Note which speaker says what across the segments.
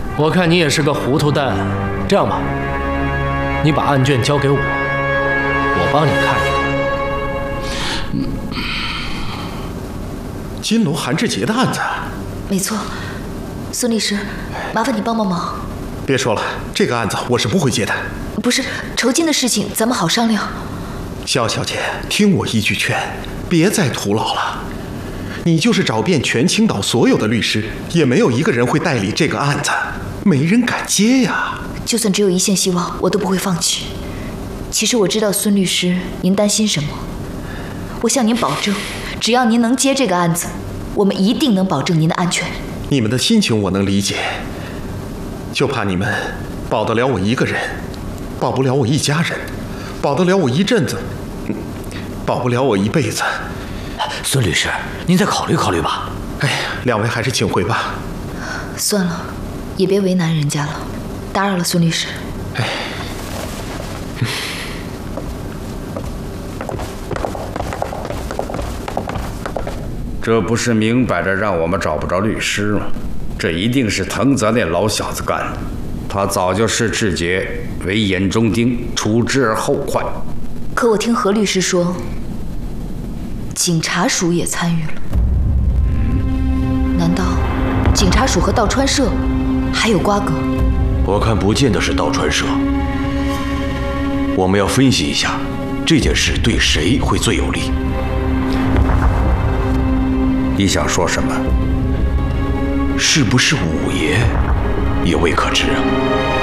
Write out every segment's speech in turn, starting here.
Speaker 1: 我看你也是个糊涂蛋。这样吧，你把案卷交给我，我帮你看一看。
Speaker 2: 金龙韩志杰的案子？
Speaker 3: 没错，孙律师，麻烦你帮帮忙。
Speaker 2: 别说了，这个案子我是不会接的。
Speaker 3: 不是酬金的事情，咱们好商量。
Speaker 2: 肖小姐，听我一句劝，别再徒劳了。你就是找遍全青岛所有的律师，也没有一个人会代理这个案子，没人敢接呀。
Speaker 3: 就算只有一线希望，我都不会放弃。其实我知道孙律师您担心什么，我向您保证，只要您能接这个案子，我们一定能保证您的安全。
Speaker 2: 你们的心情我能理解，就怕你们保得了我一个人，保不了我一家人，保得了我一阵子，保不了我一辈子。
Speaker 4: 孙律师，您再考虑考虑吧。
Speaker 2: 哎呀，两位还是请回吧。
Speaker 3: 算了，也别为难人家了，打扰了孙律师。
Speaker 2: 哎。
Speaker 5: 这不是明摆着让我们找不着律师吗？这一定是藤泽那老小子干的。他早就视志杰为眼中钉，除之而后快。
Speaker 3: 可我听何律师说，警察署也参与了。难道警察署和道川社还有瓜葛？
Speaker 4: 我看不见得是道川社。我们要分析一下这件事对谁会最有利。
Speaker 5: 你想说什么？
Speaker 4: 是不是五爷也未可知啊？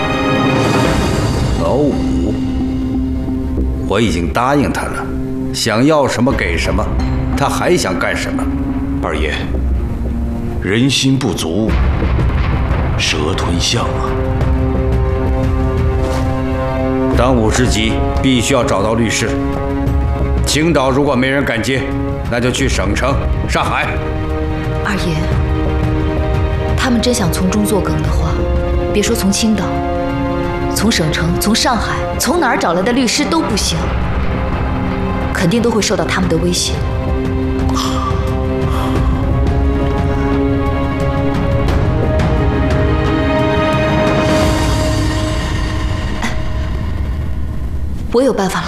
Speaker 5: 老五，我已经答应他了，想要什么给什么，他还想干什么？
Speaker 4: 二爷，人心不足，蛇吞象啊！
Speaker 5: 当务之急，必须要找到律师。青岛如果没人敢接，那就去省城、上海。
Speaker 3: 二爷，他们真想从中作梗的话，别说从青岛，从省城、从上海、从哪儿找来的律师都不行，肯定都会受到他们的威胁。我有办法了。